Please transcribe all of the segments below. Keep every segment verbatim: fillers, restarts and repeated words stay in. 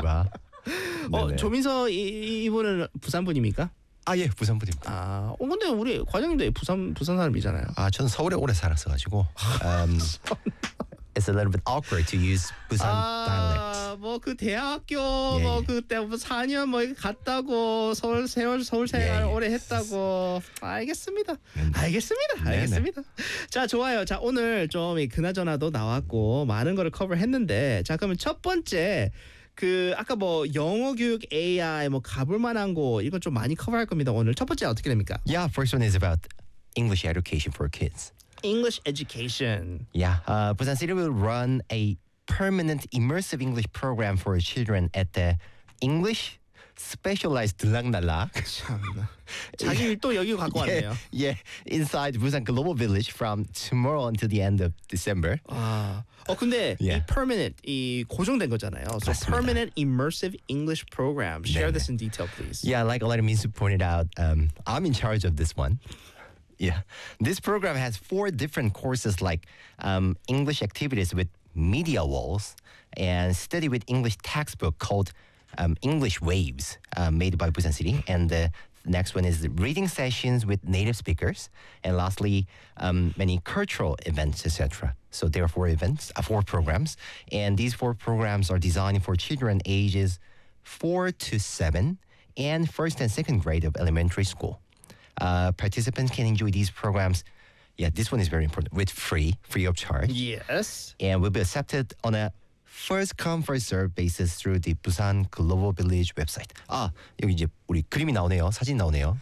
친구가. 어, 네네. 조민서 이, 이분은 부산 분입니까? 아, 예, 부산 분입니다. 아, 어 근데 우리 과장님도 부산 부산 사람이잖아요. 아, 저는 서울에 오래 살았어 가지고 um, it's a little bit awkward to use Busan dialect. 아, 뭐 그 대학교 예, 뭐 예. 그때 뭐 사 년 뭐 갔다고 서울 세월 서울 생활 예, 예. 오래 했다고 알겠습니다. 음. 알겠습니다. 네네. 알겠습니다. 자, 좋아요. 자, 오늘 좀 이 그나저나도 나왔고 많은 거를 커버했는데 자, 그러면 첫 번째 그 아까 뭐 영어 교육 에이아이 뭐 가볼 만한 곳 이건 좀 많이 커버할 겁니다. 오늘 첫 번째 어떻게 됩니까? Yeah, first one is about English education for kids. English education. Yeah, uh, Busan City will run a permanent immersive English program for children at the English Specialized 들락날락. 참나. 자기 또 여기 갖고 왔네요. Yeah, yeah, inside Busan Global Village from tomorrow until the end of December. 아, 어 근데 예. 이 permanent 이 고정된 거잖아요. So 맞습니다. permanent immersive English program. Share 네네. this in detail, please. Yeah, like a lot of Minsu pointed out, um, I'm in charge of this one. Yeah, this program has four different courses like um, English activities with media walls and study with English textbook called um, English Waves, uh, made by Busan City. And the next one is the reading sessions with native speakers. And lastly, um, many cultural events, et cetera. So there are four events, uh, four programs. And these four programs are designed for children ages four to seven and first and second grade of elementary school. Uh, participants can enjoy these programs. Yeah, this one is very important. With free, free of charge, Yes. and will be accepted on a first come first serve basis through the Busan Global Village website. 아, 여기 이제 우리 그림이 나오네요. 사진 나오네요.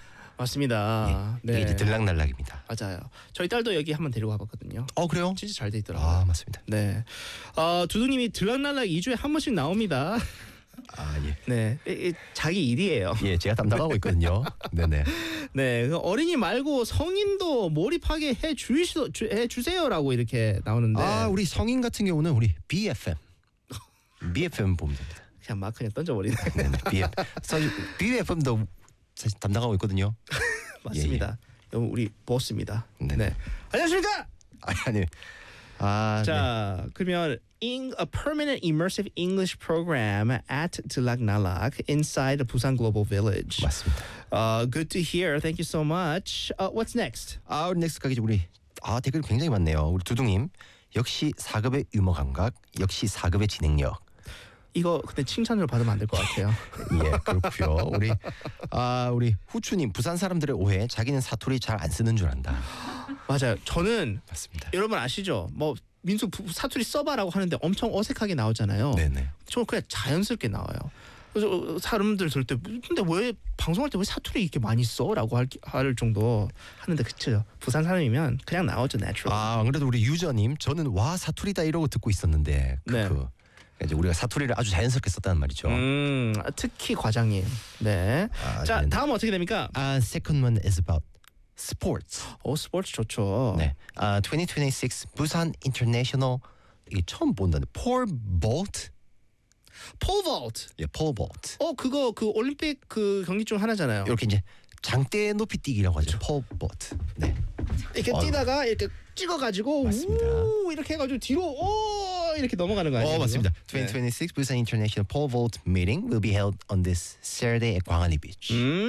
맞습니다. 이게 이제 들락날락입니다. 맞아요. 저희 딸도 여기 한번 데리고 가봤거든요. 어, 그래요? 진짜 잘 돼 있더라고요. 아, 맞습니다. 네. 어, 두둥님이 들락날락 이 주에 한 번씩 나옵니다. 아, 예. 네. 이, 이, 자기 일이에요. 예, 제가 담당하고 있거든요. 네네. 네. 그 어린이 말고 성인도 몰입하게 해 주시도 해 주세요라고 이렇게 나오는데. 아, 우리 성인 같은 경우는 우리 비에프엠. 비에프엠 보면 됩니다. 그냥 막 그냥 던져버리네. 네네. 비에프엠. 비에프엠도 사실 담당하고 있거든요. 맞습니다. 여러분 우리 보스입니다. 네네. 네. 안녕하십니까? 아니, 아니. 아, 자, 그러면 in a permanent immersive English program at 들락날락 inside the Busan Global Village. 네. 맞습니다. Uh, good to hear. Thank you so much. Uh, what's next? 아, 우리 넥스트 가기 전 우리 아 댓글 굉장히 많네요. 우리 두둥님 역시 사 급의 유머 감각, 역시 사 급의 진행력. 이거 근데 칭찬을 받으면 안 될 것 같아요. 예, 그렇고요. 우리 아 우리 후추님 부산 사람들의 오해, 자기는 사투리 잘 안 쓰는 줄 안다. 맞아요. 저는 맞습니다. 여러분 아시죠? 뭐 민수 부- 사투리 써봐라고 하는데 엄청 어색하게 나오잖아요. 네네. 저는 그냥 자연스럽게 나와요. 그래서 사람들 들을 때 근데 왜 방송할 때 왜 사투리 이렇게 많이 써라고 할, 할 정도 하는데 그쵸? 부산 사람이면 그냥 나오죠, 내추럴. 아, 안 그래도 우리 유저님 저는 와 사투리다 이러고 듣고 있었는데 그, 네. 그 이제 우리가 사투리를 아주 자연스럽게 썼다는 말이죠. 음, 특히 과장님. 네. 아, 자, 네네. 다음 어떻게 됩니까? 아, second one is about sports. 오, 스포츠 좋죠. 네. 아, twenty twenty-six 부산 인터내셔널 이게 처음 본다는데 폴 볼트? 폴 볼트. 예, 폴 볼트. 어, 그거 그 올림픽 그 경기 중 하나잖아요. 이렇게 이제 장대 높이 뛰기라고 하죠. 폴 볼트. 네. 이렇게 어휴. 뛰다가 이렇게 찍어가지고 맞습니다. 우 이렇게 해가지고 뒤로 오 이렇게 넘어가는 거 아니에요? 어, 맞습니다. 그거? twenty twenty-six Busan International Pole Vault meeting will be held on this Saturday at Gwanghwaলি Beach.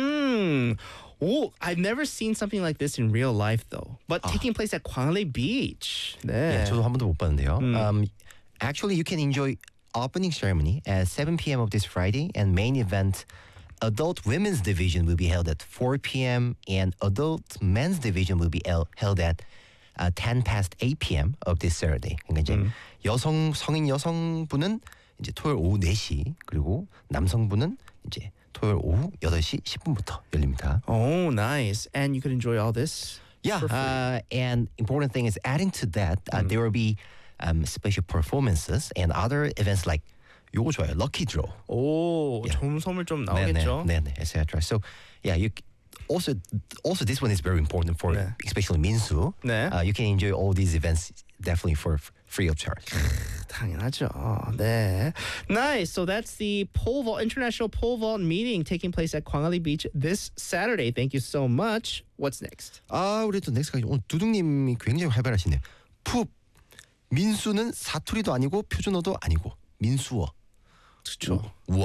음. 오, I've never seen something like this in real life though. But taking place at Gwanghwali Beach. 네. 예, 저도 한 번도 못 봤는데요. 음. Um, actually, you can enjoy opening ceremony at seven p.m. of this Friday, and main event adult women's division will be held at four p.m. and adult men's division will be held held at uh, ten past eight p.m. of this Saturday. 그러니까 이제 음. 여성 성인 여성분은 이제 토요일 오후 네 시 그리고 남성분은 이제 토요일 오후 여덟 시 십 분부터 열립니다. Oh, nice. And you could enjoy all this. Yeah, for free. uh, and important thing is adding to that, uh, there will be um, special performances and other events like 요거 좋아요, lucky draw. 오, Yeah. 좋은 선물 좀 네네, 나오겠죠. 네네, et cetera. So yeah, you c- also also this one is very important for 네. especially Minsu. 네. Uh, you can enjoy all these events definitely for f- free of charge. 당연하죠. 네. Nice. So that's the pole vault, international pole vault meeting taking place at Gwanghwali Beach this Saturday. Thank you so much. What's next? 아, 우리 또 넥스트 오늘 두둥님이 굉장히 활발하시네요. 푸 민수는 사투리도 아니고 표준어도 아니고 민수어. 그렇죠. 우와.